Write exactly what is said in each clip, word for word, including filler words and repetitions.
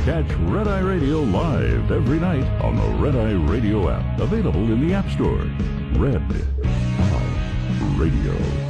Catch Red Eye Radio live every night on the Red Eye Radio app. Available in the App Store. Red Eye Radio.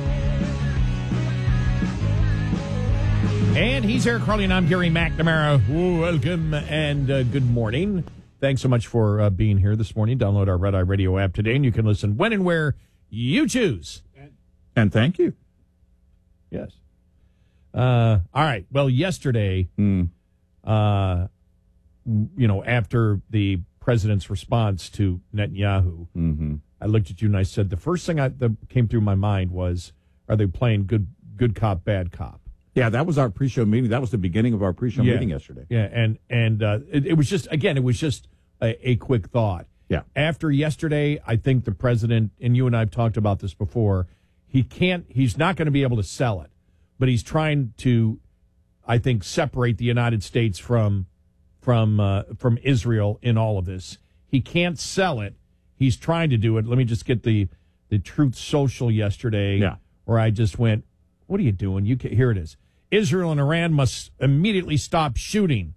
And he's Eric Carly, and I'm Gary McNamara. Welcome and uh, good morning. Thanks so much for uh, being here this morning. Download our Red Eye Radio app today, and you can listen when and where you choose. And thank you. Yes. Uh, all right. Well, yesterday, Mm. uh, you know, after the president's response to Netanyahu, Mm-hmm. I looked at you and I said, the first thing I, that came through my mind was, are they playing good good cop, bad cop? Yeah, that was our pre-show meeting. That was the beginning of our pre-show Yeah. meeting yesterday. Yeah, and and uh, it, it was just, again, it was just a, a quick thought. Yeah. After yesterday, I think the president, and you and I have talked about this before, he can't, he's not going to be able to sell it, but he's trying to, I think, separate the United States from from uh, from Israel in all of this. He can't sell it. He's trying to do it. Let me just get the, the Truth Social yesterday, Yeah. where I just went, what are you doing? You can, here it is. Israel and Iran must immediately stop shooting.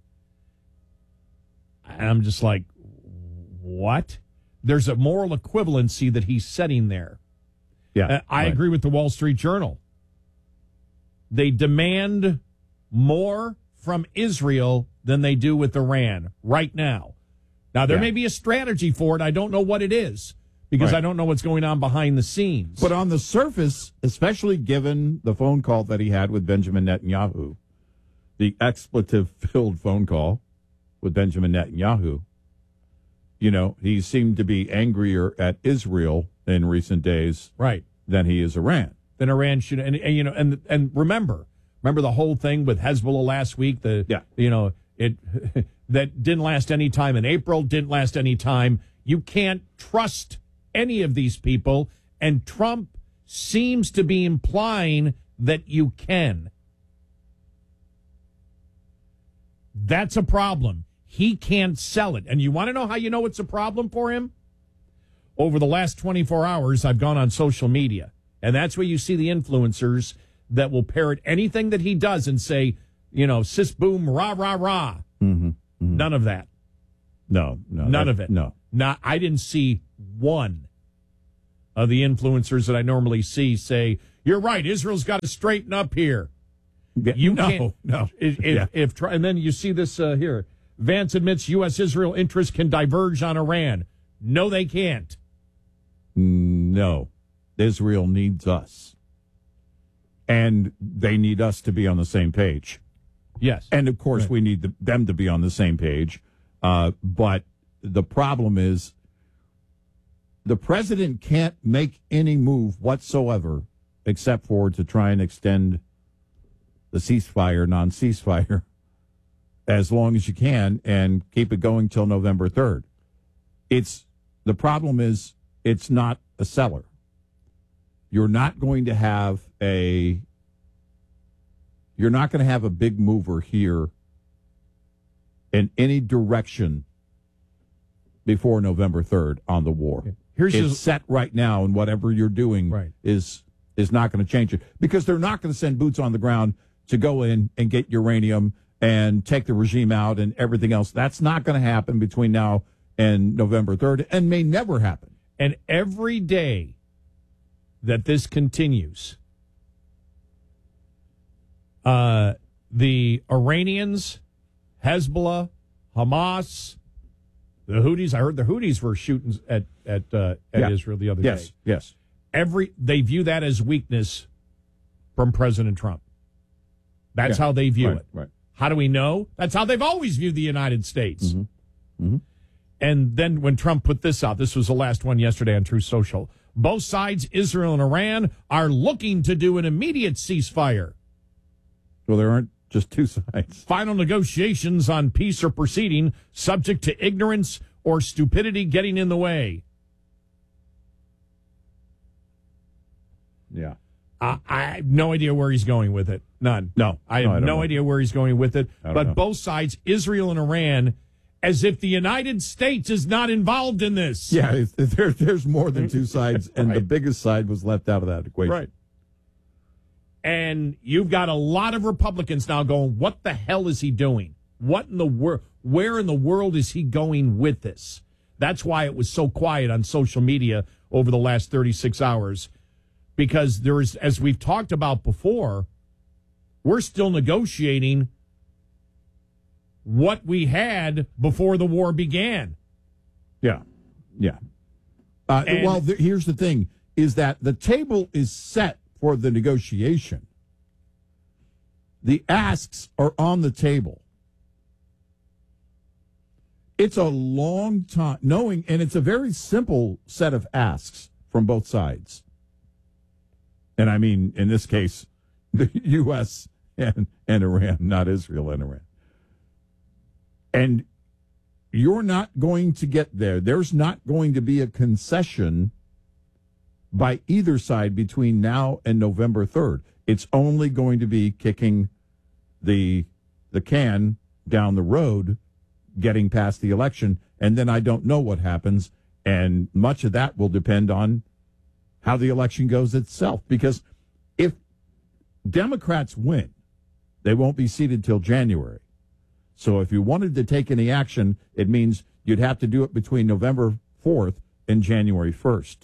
And I'm just like, what? There's a moral equivalency that he's setting there. Yeah, Uh, I right. agree with the Wall Street Journal. They demand more from Israel than they do with Iran right now. Now, there Yeah. may be a strategy for it. I don't know what it is because Right. I don't know what's going on behind the scenes. But on the surface, especially given the phone call that he had with Benjamin Netanyahu, the expletive-filled phone call with Benjamin Netanyahu, you know, he seemed to be angrier at Israel in recent days right. than he is Iran. Then Iran should, and, and you know, and and remember, remember the whole thing with Hezbollah last week. The Yeah. you know it that didn't last any time in April, didn't last any time. You can't trust any of these people, and Trump seems to be implying that you can. That's a problem. He can't sell it, and you want to know how you know it's a problem for him? Over the last twenty-four hours, I've gone on social media. And that's where you see the influencers that will parrot anything that he does and say, you know, sis boom, rah, rah, rah. Mm-hmm. Mm-hmm. None of that. No, no. None that- of it. No. Not, I didn't see one of the influencers that I normally see say, you're right, Israel's got to straighten up here. Yeah, You no, can't. no. If, if, Yeah. if try, and then you see this uh, here. Vance admits U S Israel interests can diverge on Iran. No, they can't. No. Israel needs us. And they need us to be on the same page. Yes. And, of course, Right. we need the, them to be on the same page. Uh, but the problem is the president can't make any move whatsoever except for to try and extend the ceasefire, non-ceasefire, as long as you can and keep it going till November third. It's the problem is it's not a seller. You're not going to have a you're not going to have a big mover here in any direction before November third on the war. Here's it's his- set right now, and whatever you're doing Right. is is not going to change it because they're not going to send boots on the ground to go in and get uranium and take the regime out and everything else. That's not going to happen between now and November third, and may never happen. And every day that this continues, uh, the Iranians, Hezbollah, Hamas, the Houthis. I heard the Houthis were shooting at at uh, at Yeah. Israel the other Yes, day. yes. Every they view that as weakness from President Trump. That's Yeah. how they view Right, it. right. How do we know? That's how they've always viewed the United States. Mm-hmm. Mm-hmm. And then when Trump put this out, this was the last one yesterday on Truth Social. Both sides, Israel and Iran, are looking to do an immediate ceasefire. Well, there aren't just two sides. Final negotiations on peace are proceeding, subject to ignorance or stupidity getting in the way. Yeah. I, I have no idea where he's going with it. None. No. I No, have I don't no know. idea where he's going with it. I don't But know. both sides, Israel and Iran, as if the United States is not involved in this. Yeah, it's, there, there's more than two sides, and the Right. biggest side was left out of that equation. Right. And you've got a lot of Republicans now going, what the hell is he doing? what in the world, where in the world is he going with this? That's why it was so quiet on social media over the last thirty-six hours, because there is, as we've talked about before, we're still negotiating what we had before the war began. Yeah, yeah. Uh, And- well, th- here's the thing, is that the table is set for the negotiation. The asks are on the table. It's a long time, knowing, and it's a very simple set of asks from both sides. And I mean, in this case, the U S and, and Iran, not Israel and Iran. And you're not going to get there. There's not going to be a concession by either side between now and November third. It's only going to be kicking the the can down the road, getting past the election, and then I don't know what happens, and much of that will depend on how the election goes itself. Because if Democrats win, they won't be seated till January. So if you wanted to take any action, it means you'd have to do it between November fourth and January first.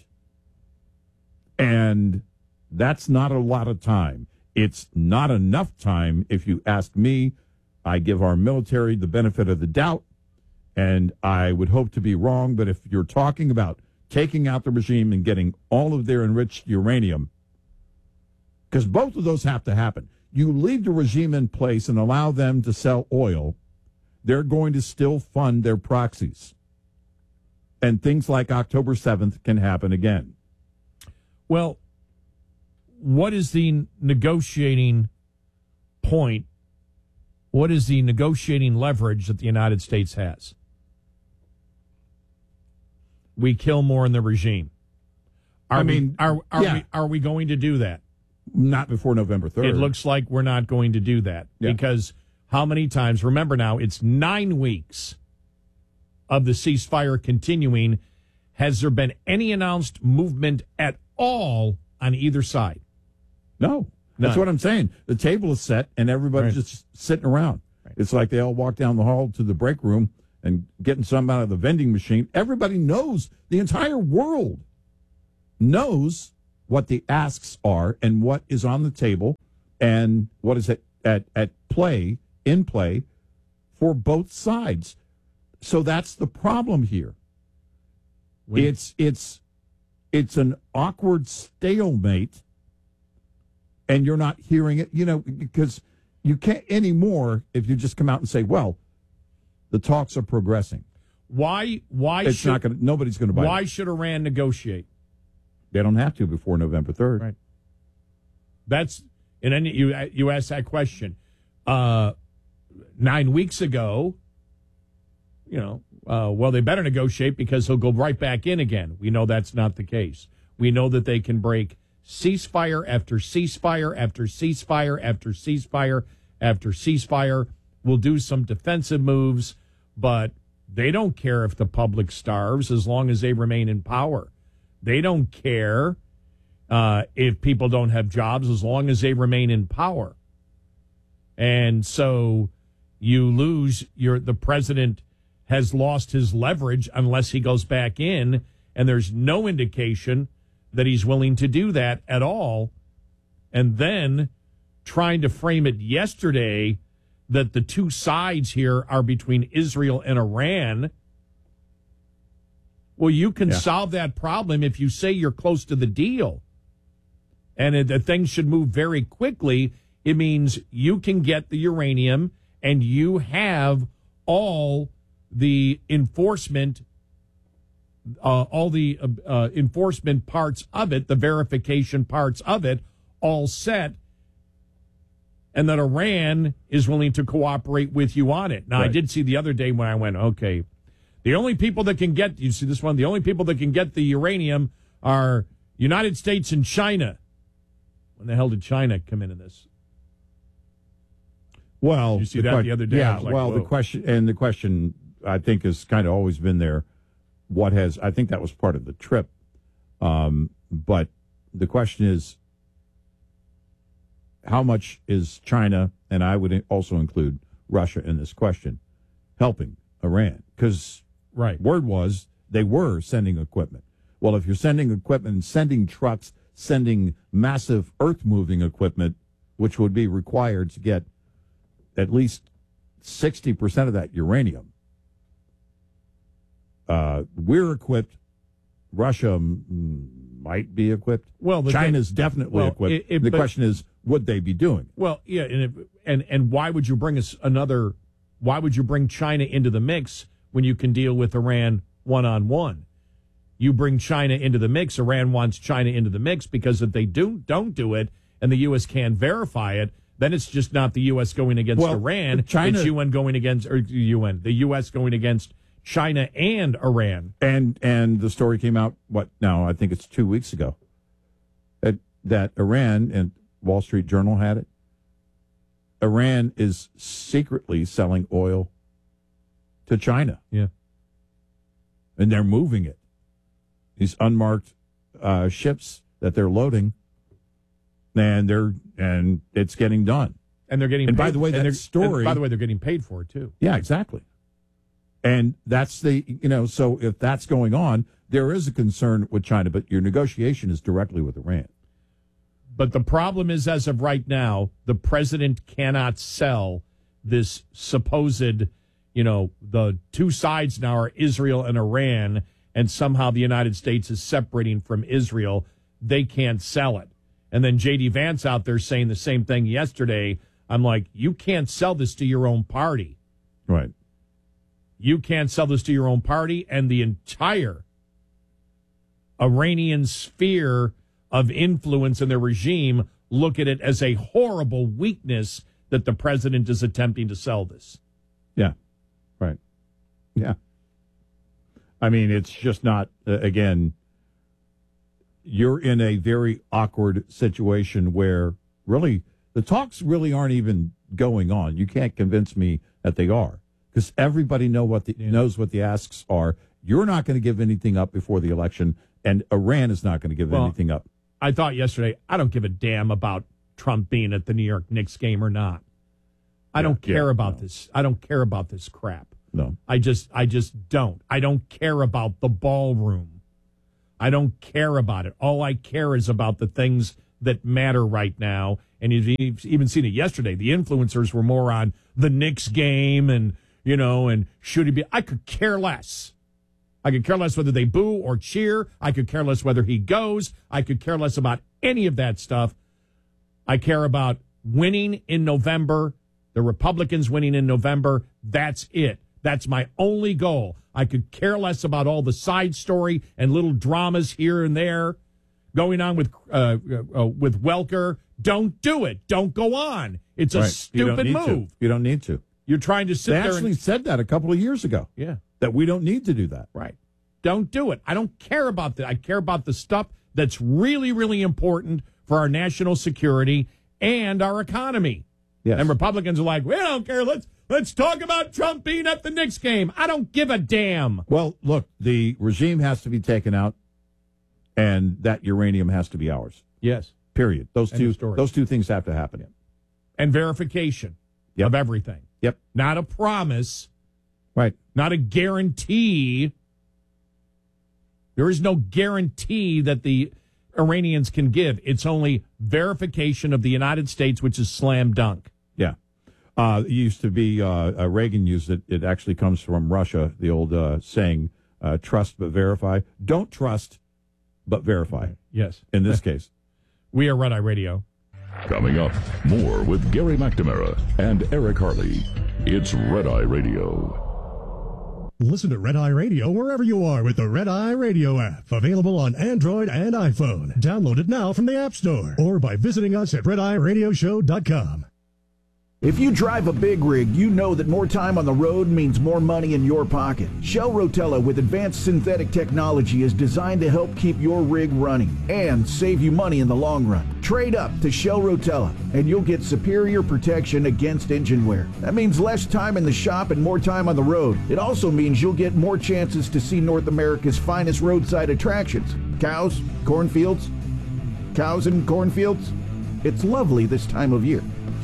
And that's not a lot of time. It's not enough time, if you ask me. I give our military the benefit of the doubt, and I would hope to be wrong. But if you're talking about taking out the regime and getting all of their enriched uranium, because both of those have to happen. You leave the regime in place and allow them to sell oil, they're going to still fund their proxies. And things like October seventh can happen again. Well, what is the negotiating point? What is the negotiating leverage that the United States has? We kill more in the regime. Are I we, mean, are are yeah. we are we going to do that? Not before November third. It looks like we're not going to do that Yeah. because how many times? Remember now, it's nine weeks of the ceasefire continuing. Has there been any announced movement at all on either side? No. That's None. what I'm saying. The table is set, and everybody's Right. just sitting around. Right. It's like they all walk down the hall to the break room and getting some out of the vending machine. Everybody knows, the entire world knows what the asks are and what is on the table and what is at, at, at play, in play for both sides. So that's the problem here. When- It's it's it's an awkward stalemate, and you're not hearing it, you know, because you can't anymore if you just come out and say, well, the talks are progressing. Why? Why It's should not going to, nobody's going to buy why it. should Iran negotiate? They don't have to before November third. Right. That's and then you you asked that question uh, nine weeks ago. You know, uh, well, they better negotiate because he'll go right back in again. We know that's not the case. We know that they can break ceasefire after ceasefire after ceasefire after ceasefire after ceasefire. We'll do some defensive moves, but they don't care if the public starves as long as they remain in power. They don't care uh, if people don't have jobs as long as they remain in power. And so you lose your the president has lost his leverage unless he goes back in, and there's no indication that he's willing to do that at all. And then trying to frame it yesterday that the two sides here are between Israel and Iran. Well, you can Yeah. solve that problem if you say you're close to the deal. And it, that things should move very quickly. It means you can get the uranium and you have all the enforcement, uh, all the uh, uh, enforcement parts of it, the verification parts of it, all set, and that Iran is willing to cooperate with you on it. Now, I Right. did see the other day when I went, okay, the only people that can get, you see this one, the only people that can get the uranium are United States and China. When the hell did China come into this? Well, Did you see that que- the other day? I Yeah, was like, well, the whoa. question, and the question, I think, has kind of always been there. What has, I think that was part of the trip. Um, but the question is, how much is China, and I would also include Russia in this question, helping Iran. Because Right. word was they were sending equipment. Well, if you're sending equipment, sending trucks, sending massive earth-moving equipment, which would be required to get at least sixty percent of that uranium, uh, we're equipped. Russia m- might be equipped. Well, the China's thing- definitely well, equipped. it- it- the but- question is, would they be doing it? Well, yeah, and if, and and why would you bring us another? Why would you bring China into the mix when you can deal with Iran one on one? You bring China into the mix. Iran wants China into the mix because if they do don't do it, and the U S can't verify it, then it's just not the U S going against Well, Iran. China- It's U N going against or U N, the U S going against China and Iran. And and the story came out, what, now, I think it's two weeks ago, that, that Iran, and Wall Street Journal had it, Iran is secretly selling oil to China. Yeah. And they're moving it. These unmarked uh, ships that they're loading, and they're and it's getting done. And they're getting And paid, by the way, and that they're- story- and by the way, they're getting paid for it too. Yeah, exactly. And that's the, you know, so if that's going on, there is a concern with China, but your negotiation is directly with Iran. But the problem is, as of right now, the president cannot sell this supposed, you know, the two sides now are Israel and Iran, and somehow the United States is separating from Israel. They can't sell it. And then J D Vance out there saying the same thing yesterday. I'm like, you can't sell this to your own party. Right. You can't sell this to your own party, and the entire Iranian sphere of influence in their regime look at it as a horrible weakness that the president is attempting to sell this. Yeah. Right. Yeah. I mean, it's just not, uh, again, you're in a very awkward situation where really the talks really aren't even going on. You can't convince me that they are, because everybody know what the, Yeah. knows what the asks are. You're not going to give anything up before the election, and Iran is not going to give Well, anything up. I thought yesterday, I don't give a damn about Trump being at the New York Knicks game or not. I Yeah, don't care yeah, about no. this. I don't care about this crap. No. I just I just don't. I don't care about the ballroom. I don't care about it. All I care is about the things that matter right now. And you've even seen it yesterday. The influencers were more on the Knicks game and, you know, and should he be. I could care less. I could care less whether they boo or cheer. I could care less whether he goes. I could care less about any of that stuff. I care about winning in November, the Republicans winning in November. That's it. That's my only goal. I could care less about all the side story and little dramas here and there going on with uh, uh, with Welker. Don't do it. Don't go on. It's a Right. You don't stupid need move. to. You don't need to. You're trying to sit They there actually and said that a couple of years ago, yeah. that we don't need to do that. Right. Don't do it. I don't care about that. I care about the stuff that's really, really important for our national security and our economy. Yes. And Republicans are like, we don't care. Let's let's talk about Trump being at the Knicks game. I don't give a damn. Well, look, the regime has to be taken out, and that uranium has to be ours. Yes. Period. Those End two of story. those two things have to happen. And verification Yep. of everything. Yep. Not a promise, Right. not a guarantee. There is no guarantee that the Iranians can give. It's only verification of the United States, which is slam dunk. Yeah. Uh, it used to be, uh, uh, Reagan used it. It actually comes from Russia, the old uh, saying, uh, trust but verify. Don't trust but verify Yes. in this case. We are Red Eye Radio. Coming up, more with Gary McNamara and Eric Harley. It's Red Eye Radio. Listen to Red Eye Radio wherever you are with the Red Eye Radio app. Available on Android and iPhone. Download it now from the App Store or by visiting us at red eye radio show dot com. If you drive a big rig, you know that more time on the road means more money in your pocket. Shell Rotella with advanced synthetic technology is designed to help keep your rig running and save you money in the long run. Trade up to Shell Rotella and you'll get superior protection against engine wear. That means less time in the shop and more time on the road. It also means you'll get more chances to see North America's finest roadside attractions. Cows, cornfields, cows and cornfields. It's lovely this time of year.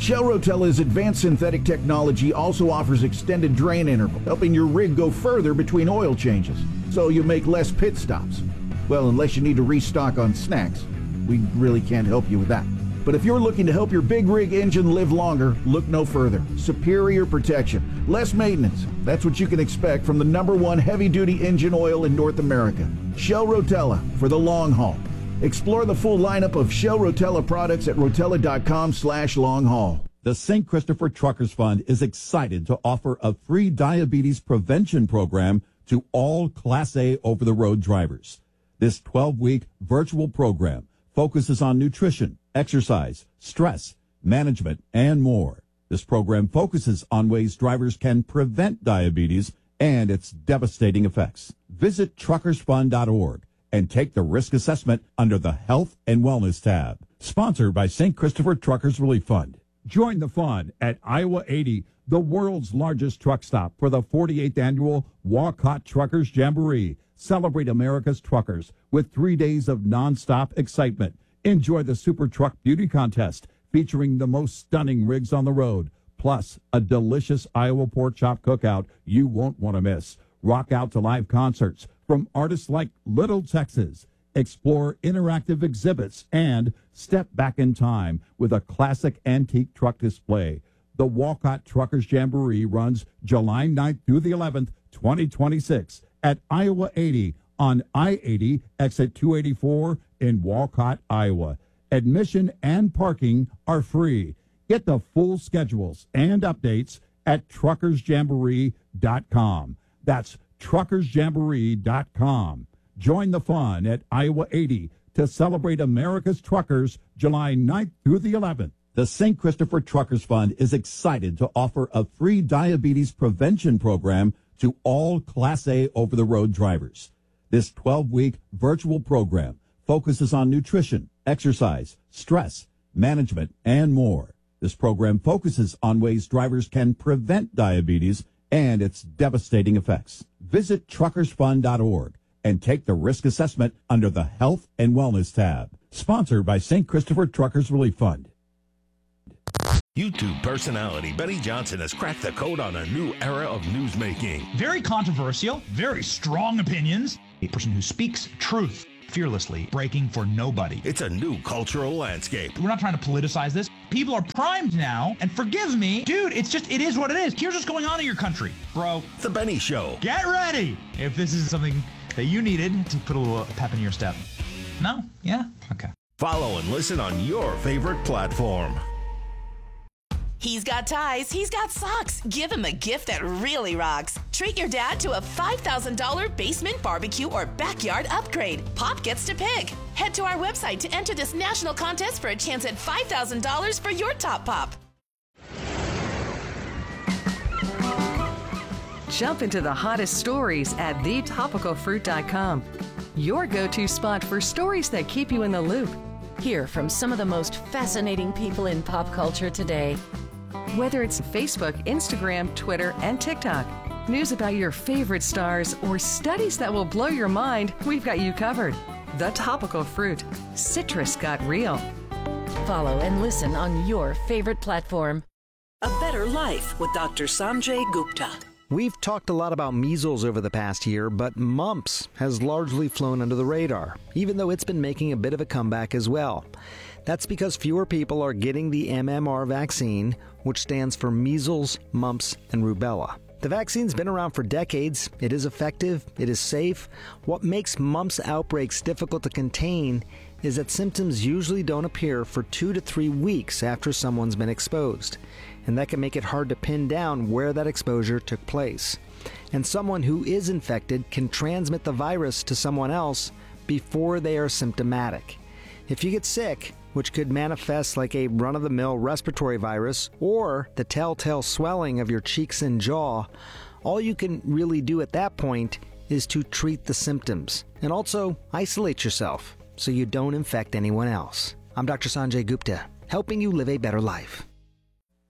Shell Rotella's advanced synthetic technology also offers extended drain interval, helping your rig go further between oil changes, so you make less pit stops. Well, unless you need to restock on snacks, we really can't help you with that. But if you're looking to help your big rig engine live longer, look no further. Superior protection, less maintenance. That's what you can expect from the number one heavy-duty engine oil in North America. Shell Rotella, for the long haul. Explore the full lineup of Shell Rotella products at rotella.com slash long haul. The Saint Christopher Truckers Fund is excited to offer a free diabetes prevention program to all Class A over-the-road drivers. This twelve-week virtual program focuses on nutrition, exercise, stress, management, and more. This program focuses on ways drivers can prevent diabetes and its devastating effects. Visit truckers fund dot org and take the risk assessment under the Health and Wellness tab. Sponsored by Saint Christopher Truckers Relief Fund. Join the fun at Iowa eighty, the world's largest truck stop, for the forty-eighth annual Walcott Truckers Jamboree. Celebrate America's truckers with three days of nonstop excitement. Enjoy the Super Truck Beauty Contest featuring the most stunning rigs on the road, plus a delicious Iowa pork chop cookout you won't want to miss. Rock out to live concerts from artists like Little Texas. Explore interactive exhibits and step back in time with a classic antique truck display. The Walcott Truckers Jamboree runs July ninth through the eleventh, twenty twenty-six at Iowa eighty on I eighty, exit two eighty-four in Walcott, Iowa. Admission and parking are free. Get the full schedules and updates at truckers jamboree dot com. That's truckers jamboree dot com. Join the fun at Iowa eighty to celebrate America's truckers July ninth through the eleventh. The Saint Christopher Truckers Fund is excited to offer a free diabetes prevention program to all Class A over-the-road drivers. This twelve-week virtual program focuses on nutrition, exercise, stress, management, and more. This program focuses on ways drivers can prevent diabetes and its devastating effects. Visit truckers fund dot org and take the risk assessment under the Health and Wellness tab. Sponsored by Saint Christopher Truckers Relief Fund. YouTube personality Benny Johnson has cracked the code on a new era of newsmaking. Very controversial, very strong opinions. A person who speaks truth fearlessly, breaking for nobody. It's a new cultural landscape. We're not trying to politicize this. People are primed now, and forgive me, dude, it's just, it is what it is. Here's what's going on in your country, bro. The Benny Show. Get ready if this is something that you needed to put a little pep in your step. No? Yeah? Okay. Follow and listen on your favorite platform. He's got ties, he's got socks. Give him a gift that really rocks. Treat your dad to a five thousand dollars basement barbecue or backyard upgrade. Pop gets to pick. Head to our website to enter this national contest for a chance at five thousand dollars for your top pop. Jump into the hottest stories at the topical fruit dot com. Your go-to spot for stories that keep you in the loop. Hear from some of the most fascinating people in pop culture today. Whether it's Facebook, Instagram, Twitter, and TikTok, news about your favorite stars, or studies that will blow your mind, we've got you covered. The Topical Fruit. Citrus got real. Follow and listen on your favorite platform. A Better Life with Doctor Sanjay Gupta. We've talked a lot about measles over the past year, but mumps has largely flown under the radar, even though it's been making a bit of a comeback as well. That's because fewer people are getting the M M R vaccine, which stands for measles, mumps, and rubella. The vaccine's been around for decades. It is effective. It is safe. What makes mumps outbreaks difficult to contain is that symptoms usually don't appear for two to three weeks after someone's been exposed. And that can make it hard to pin down where that exposure took place. And someone who is infected can transmit the virus to someone else before they are symptomatic. If you get sick, which could manifest like a run-of-the-mill respiratory virus or the telltale swelling of your cheeks and jaw, all you can really do at that point is to treat the symptoms and also isolate yourself so you don't infect anyone else. I'm Doctor Sanjay Gupta, helping you live a better life.